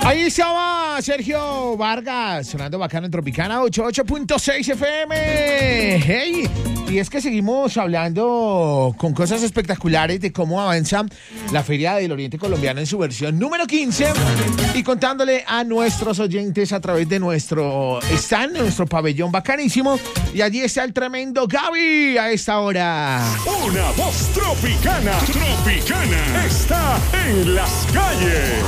Ahí estaba Sergio Vargas, sonando bacano en Tropicana 88.6 FM. Hey, y es que seguimos hablando con cosas espectaculares de cómo avanza la Feria del Oriente Colombiano en su versión número 15 y contándole a nuestros oyentes a través de nuestro stand, nuestro pabellón bacanísimo. Y allí está el tremendo Gaby a esta hora. Una voz tropicana, tropicana, está en las calles.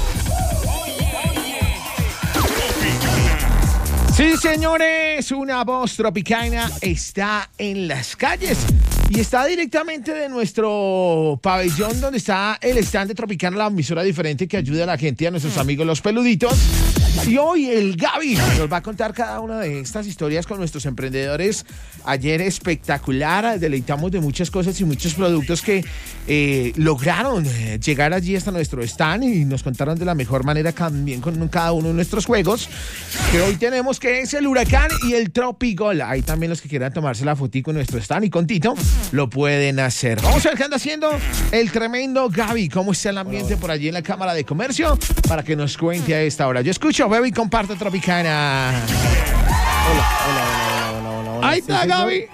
Sí, señores, una voz tropicana está en las calles y está directamente de nuestro pabellón donde está el stand de Tropicana, la emisora diferente que ayuda a la gente, a nuestros amigos los peluditos. Y hoy el Gaby nos va a contar cada una de estas historias con nuestros emprendedores. Ayer espectacular, deleitamos de muchas cosas y muchos productos que lograron llegar allí hasta nuestro stand y nos contaron de la mejor manera también con cada uno de nuestros juegos que hoy tenemos, que es el Huracán y el Tropigol. Ahí también los que quieran tomarse la fotico en nuestro stand y con Tito lo pueden hacer. Vamos a ver qué anda haciendo el tremendo Gaby. ¿Cómo está el ambiente por allí en la Cámara de Comercio? Para que nos cuente a esta hora. Yo escucho, Baby, comparto Tropicana. Hola. Ahí está, Gaby.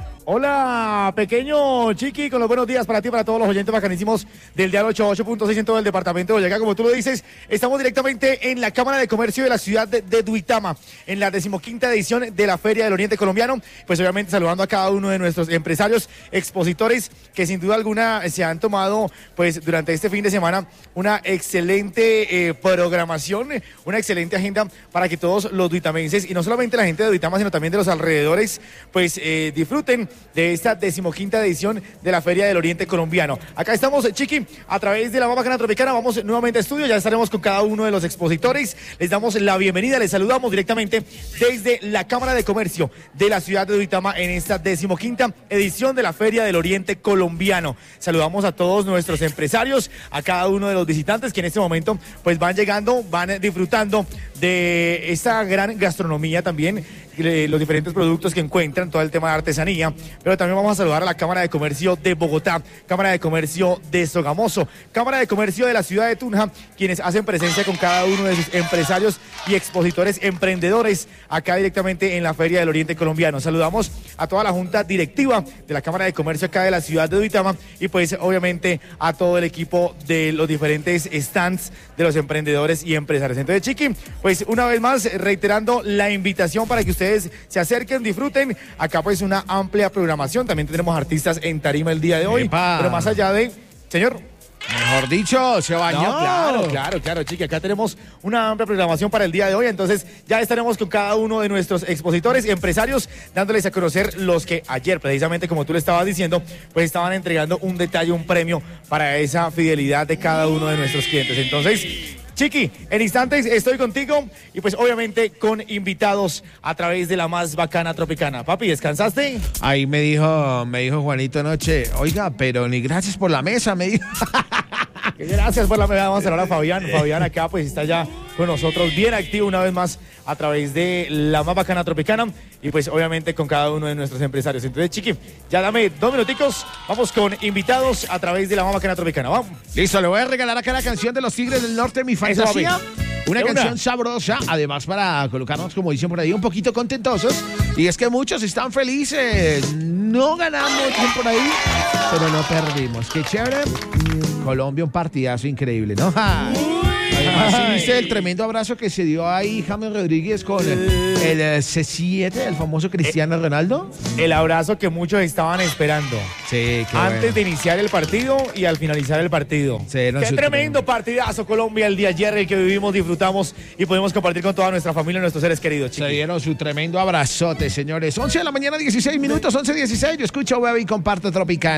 Hola, pequeño Chiqui, con los buenos días para ti y para todos los oyentes bacanísimos del Dial 88.6 en todo el departamento de Boyacá. Como tú lo dices, estamos directamente en la Cámara de Comercio de la ciudad de Duitama, en la 15ª edición de la Feria del Oriente Colombiano. Pues obviamente saludando a cada uno de nuestros empresarios, expositores, que sin duda alguna se han tomado, pues durante este fin de semana, una excelente programación, una excelente agenda para que todos los duitamenses, y no solamente la gente de Duitama, sino también de los alrededores, pues disfruten de esta 15ª edición de la Feria del Oriente Colombiano. Acá estamos, Chiqui, a través de la más bacana tropicana. Vamos nuevamente a estudio, ya estaremos con cada uno de los expositores. Les damos la bienvenida, les saludamos directamente desde la Cámara de Comercio de la ciudad de Duitama en esta 15ª edición de la Feria del Oriente Colombiano. Saludamos a todos nuestros empresarios, a cada uno de los visitantes que en este momento pues van llegando, van disfrutando de esta gran gastronomía también, los diferentes productos que encuentran, todo el tema de artesanía, pero también vamos a saludar a la Cámara de Comercio de Bogotá, Cámara de Comercio de Sogamoso, Cámara de Comercio de la ciudad de Tunja, quienes hacen presencia con cada uno de sus empresarios y expositores, emprendedores, acá directamente en la Feria del Oriente Colombiano. Saludamos a toda la junta directiva de la Cámara de Comercio acá de la ciudad de Duitama y pues obviamente a todo el equipo de los diferentes stands de los emprendedores y empresarios. Entonces, Chiqui, pues una vez más reiterando la invitación para que ustedes se acerquen, disfruten. Acá pues una amplia programación. También tendremos artistas en tarima el día de hoy. ¡Epa! Pero más allá de... Señor. Mejor dicho, se bañó. No, claro, Chiqui. Acá tenemos una amplia programación para el día de hoy. Entonces ya estaremos con cada uno de nuestros expositores y empresarios, dándoles a conocer los que ayer, precisamente como tú le estabas diciendo, pues estaban entregando un detalle, un premio para esa fidelidad de cada uno de nuestros clientes. Entonces, Chiqui, en instantes estoy contigo y pues obviamente con invitados a través de la más bacana tropicana. Papi, ¿descansaste? Ahí me dijo Juanito anoche, oiga, pero ni gracias por la mesa, me dijo. Gracias por la mesa. Vamos a saludar a Fabián. Fabián acá pues está ya con nosotros, bien activo una vez más a través de la más bacana tropicana y pues obviamente con cada uno de nuestros empresarios. Entonces, Chiqui, ya dame 2 minuticos, vamos con invitados a través de la más bacana tropicana. Vamos. Listo, le voy a regalar acá la canción de los Tigres del Norte, Mi Fantasía. Una canción sabrosa, además para colocarnos, como dicen por ahí, un poquito contentosos. Y es que muchos están felices. No ganamos bien por ahí, pero no perdimos. Qué chévere. Colombia, un partidazo increíble, ¿no? Además, ¿sí viste el tremendo abrazo que se dio ahí James Rodríguez con el C7, el famoso Cristiano Ronaldo? El abrazo que muchos estaban esperando. Sí, qué antes bueno. de iniciar el partido y al finalizar el partido. Sí, no, qué tremendo partidazo Colombia el día ayer, el que vivimos, disfrutamos y pudimos compartir con toda nuestra familia y nuestros seres queridos, Chiqui. Se dieron su tremendo abrazote, señores. 11 de la mañana, 16 minutos, 11:16. Yo escucho, Baby, comparto Tropicana.